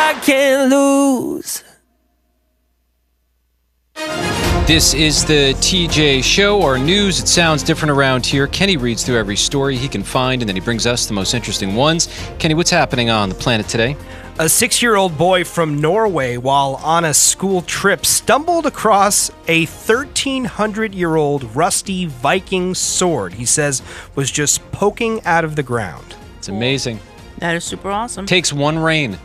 I can't lose. This is the TJ Show, our news. It sounds different around here. Kenny reads through every story he can find, and then he brings us the most interesting ones. Kenny, what's happening on the planet today? A 6-year-old boy from Norway, while on a school trip, stumbled across a 1,300-year-old rusty Viking sword he says was just poking out of the ground. It's amazing. That is super awesome. Takes one rain.